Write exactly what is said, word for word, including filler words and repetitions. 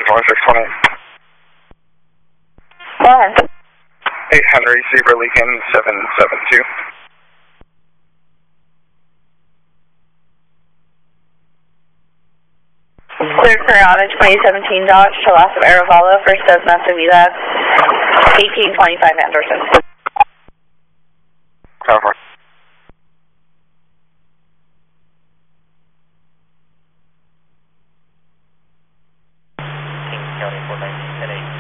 twenty-six twenty-eight. Go ahead. eight Henry, Zebra Lincoln, seven seven two. Cleared for Auto twenty seventeen Dodge to Las of Arevalo for Cessna Vida eighteen twenty-five Anderson. Cover. King County four nineteen ten eight.